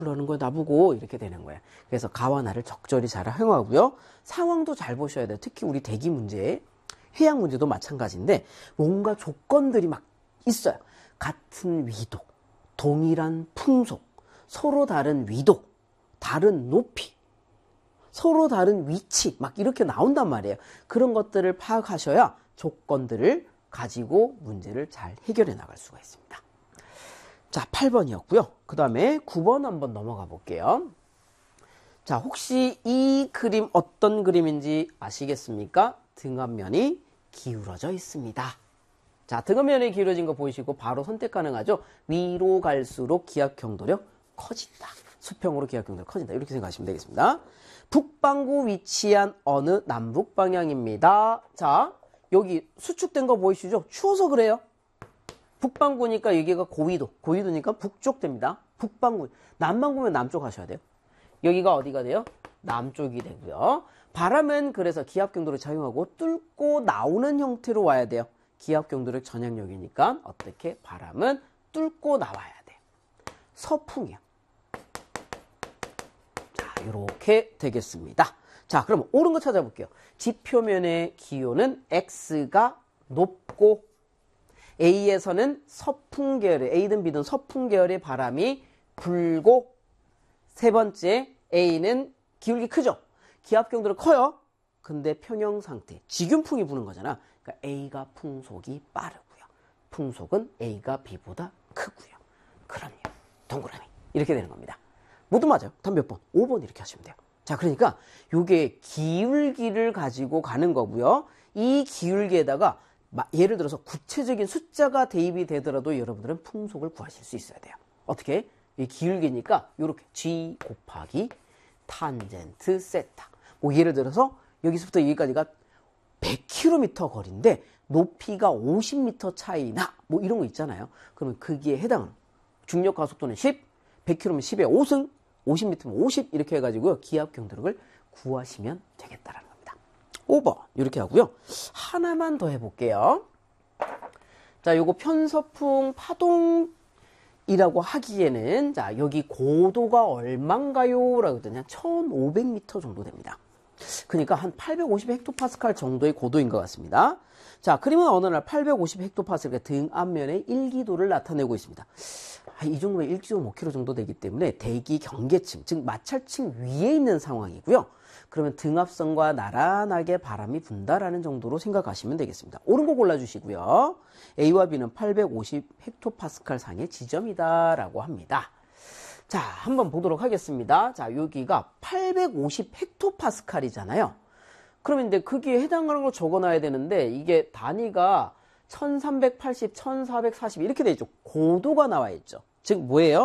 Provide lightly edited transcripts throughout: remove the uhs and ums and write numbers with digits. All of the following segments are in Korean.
그러는 거야 나보고 이렇게 되는 거예요. 그래서 가와 나를 적절히 잘 활용하고요. 상황도 잘 보셔야 돼요. 특히 우리 대기 문제, 해양 문제도 마찬가지인데 뭔가 조건들이 막 있어요. 같은 위도, 동일한 풍속, 서로 다른 위도, 다른 높이, 서로 다른 위치 막 이렇게 나온단 말이에요. 그런 것들을 파악하셔야 조건들을 가지고 문제를 잘 해결해 나갈 수가 있습니다. 자, 8번이었고요. 그 다음에 9번 한번 넘어가 볼게요. 자, 혹시 이 그림 어떤 그림인지 아시겠습니까? 등압면이 기울어져 있습니다. 자, 등압면이 기울어진 거 보이시고 바로 선택 가능하죠? 위로 갈수록 기압 경도력 커진다. 수평으로 기압 경도력 커진다. 이렇게 생각하시면 되겠습니다. 북반구 위치한 어느 남북 방향입니다. 자, 여기 수축된 거 보이시죠? 추워서 그래요. 북반구니까 여기가 고위도니까 북쪽 됩니다. 북반구, 남반구면 남쪽 하셔야 돼요. 여기가 어디가 돼요? 남쪽이 되고요. 바람은 그래서 기압 경도를 작용하고 뚫고 나오는 형태로 와야 돼요. 기압 경도력 전향력이니까 어떻게 바람은 뚫고 나와야 돼요. 서풍이요. 자, 이렇게 되겠습니다. 자, 그럼 옳은 거 찾아볼게요. 지표면의 기온은 X가 높고 A에서는 서풍 계열의, A든 B든 서풍 계열의 바람이 불고, 세 번째 A는 기울기 크죠? 기압 경도는 커요. 근데 평형 상태, 직윤풍이 부는 거잖아. 그러니까 A가 풍속이 빠르고요. 풍속은 A가 B보다 크고요. 그럼요. 동그라미. 이렇게 되는 겁니다. 모두 맞아요. 답 몇 번? 5번 이렇게 하시면 돼요. 자, 그러니까 이게 기울기를 가지고 가는 거고요. 이 기울기에다가 예를 들어서 구체적인 숫자가 대입이 되더라도 여러분들은 풍속을 구하실 수 있어야 돼요. 어떻게? 이 기울기니까 이렇게 G 곱하기 탄젠트 세타. 뭐 예를 들어서 여기서부터 여기까지가 100km 거리인데 높이가 50m 차이나 뭐 이런 거 있잖아요. 그러면 거기에 해당하는 중력 가속도는 10, 100km면 10의 5승, 50m면 50 이렇게 해가지고요. 기압 경도력을 구하시면 되겠다라는 겁니다. 5번 이렇게 하고요. 하나만 더 해볼게요. 자, 요거 편서풍 파동이라고 하기에는 자, 여기 고도가 얼만가요? 라고 했더니 1500m 정도 됩니다. 그러니까 한 850헥토파스칼 정도의 고도인 것 같습니다. 자, 그림은 어느 날 850헥토파스칼의 등 앞면의 일기도를 나타내고 있습니다. 이 정도면 1km/km 정도 되기 때문에 대기 경계층, 즉 마찰층 위에 있는 상황이고요. 그러면 등압선과 나란하게 바람이 분다라는 정도로 생각하시면 되겠습니다. 옳은 거 골라주시고요. A와 B는 850헥토파스칼 상의 지점이다라고 합니다. 자, 한번 보도록 하겠습니다. 자, 여기가 850헥토파스칼이잖아요. 그러면 이제 거기에 해당하는 걸 적어놔야 되는데 이게 단위가 1380, 1440 이렇게 돼 있죠. 고도가 나와 있죠. 즉 뭐예요?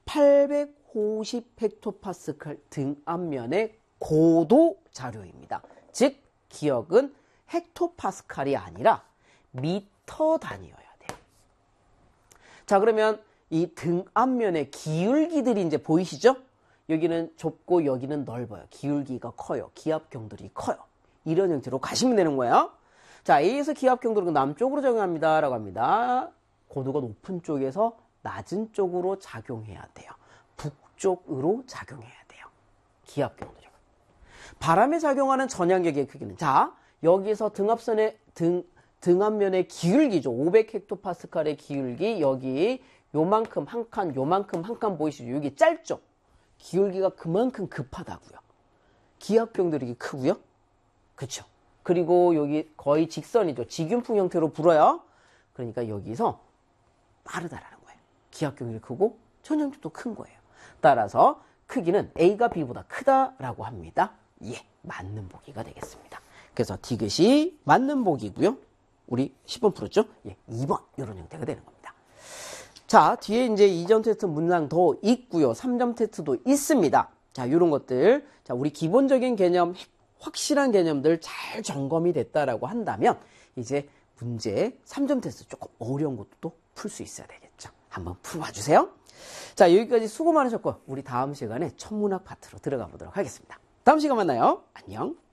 850헥토파스칼 등 앞면의 고도 자료입니다. 즉 기억은 헥토파스칼이 아니라 미터 단위여야 돼요. 자, 그러면 이 등 앞면의 기울기들이 이제 보이시죠? 여기는 좁고 여기는 넓어요. 기울기가 커요. 기압 경도력이 커요. 이런 형태로 가시면 되는 거예요. 자, A에서 기압 경도력은 남쪽으로 작용합니다. 라고 합니다. 고도가 높은 쪽에서 낮은 쪽으로 작용해야 돼요. 북쪽으로 작용해야 돼요. 기압 경도력은. 바람에 작용하는 전향력의 크기는 자, 여기서 등압선의 등앞면의 기울기죠. 500헥토파스칼의 기울기 여기 요만큼 한 칸, 요만큼 한 칸 보이시죠? 여기 짧죠? 기울기가 그만큼 급하다고요. 기압 경도력이 크고요. 그쵸? 그리고 여기 거의 직선이죠. 직윤풍 형태로 불어요. 그러니까 여기서 빠르다라는 거예요. 기압 경도력이 크고 전향력도 큰 거예요. 따라서 크기는 A가 B보다 크다라고 합니다. 예, 맞는 보기가 되겠습니다. 그래서 디귿이 맞는 보기고요. 우리 10번 풀었죠? 예, 2번 이런 형태가 되는 겁니다. 자, 뒤에 이제 2점 테스트 문장 더 있고요. 3점 테스트도 있습니다. 자, 이런 것들. 자, 우리 기본적인 개념, 확실한 개념들 잘 점검이 됐다라고 한다면 이제 문제 3점 테스트 조금 어려운 것도 또 풀 수 있어야 되겠죠. 한번 풀어봐 주세요. 자, 여기까지 수고 많으셨고 우리 다음 시간에 천문학 파트로 들어가 보도록 하겠습니다. 다음 시간 만나요. 안녕.